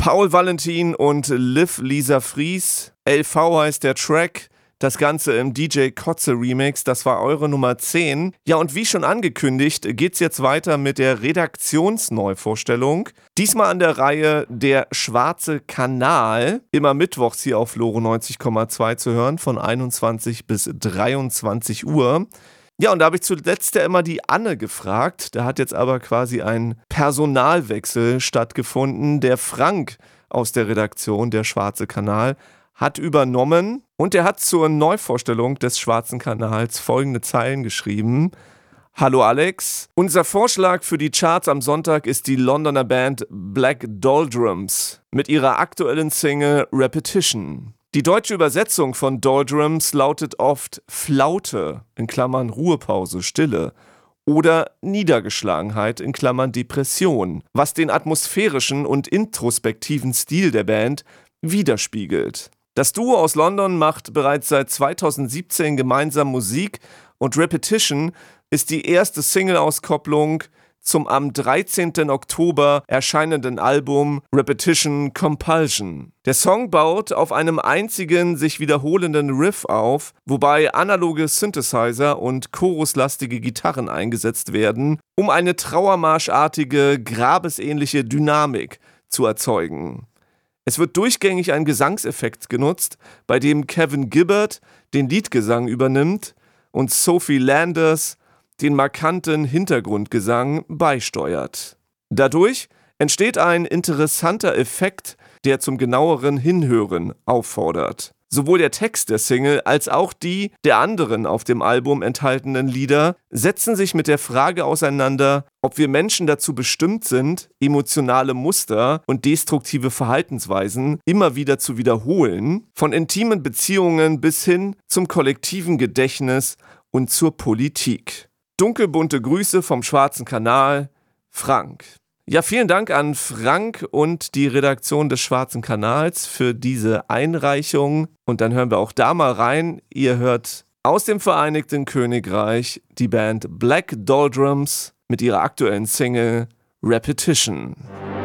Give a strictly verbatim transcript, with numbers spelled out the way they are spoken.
Paul Valentin und Liv Lisa Fries. L V heißt der Track. Das Ganze im D J Kotze Remix, das war eure Nummer zehn. Ja, und wie schon angekündigt, geht's jetzt weiter mit der Redaktionsneuvorstellung. Diesmal an der Reihe der Schwarze Kanal. Immer mittwochs hier auf Loro neunzig Komma zwei zu hören, von einundzwanzig bis dreiundzwanzig Uhr. Ja, und da habe ich zuletzt ja immer die Anne gefragt. Da hat jetzt aber quasi ein Personalwechsel stattgefunden. Der Frank aus der Redaktion der Schwarze Kanal hat übernommen und er hat zur Neuvorstellung des Schwarzen Kanals folgende Zeilen geschrieben. Hallo Alex, unser Vorschlag für die Charts am Sonntag ist die Londoner Band Black Doldrums mit ihrer aktuellen Single Repetition. Die deutsche Übersetzung von Doldrums lautet oft Flaute, in Klammern Ruhepause, Stille, oder Niedergeschlagenheit, in Klammern Depression, was den atmosphärischen und introspektiven Stil der Band widerspiegelt. Das Duo aus London macht bereits seit zweitausendsiebzehn gemeinsam Musik und Repetition ist die erste Single-Auskopplung zum am dreizehnten Oktober erscheinenden Album Repetition Compulsion. Der Song baut auf einem einzigen sich wiederholenden Riff auf, wobei analoge Synthesizer und choruslastige Gitarren eingesetzt werden, um eine trauermarschartige, grabesähnliche Dynamik zu erzeugen. Es wird durchgängig ein Gesangseffekt genutzt, bei dem Kevin Gibbard den Leadgesang übernimmt und Sophie Landers den markanten Hintergrundgesang beisteuert. Dadurch entsteht ein interessanter Effekt, der zum genaueren Hinhören auffordert. Sowohl der Text der Single als auch die der anderen auf dem Album enthaltenen Lieder setzen sich mit der Frage auseinander, ob wir Menschen dazu bestimmt sind, emotionale Muster und destruktive Verhaltensweisen immer wieder zu wiederholen, von intimen Beziehungen bis hin zum kollektiven Gedächtnis und zur Politik. Dunkelbunte Grüße vom Schwarzen Kanal, Frank. Ja, vielen Dank an Frank und die Redaktion des Schwarzen Kanals für diese Einreichung. Und dann hören wir auch da mal rein. Ihr hört aus dem Vereinigten Königreich die Band Black Doldrums mit ihrer aktuellen Single Repetition.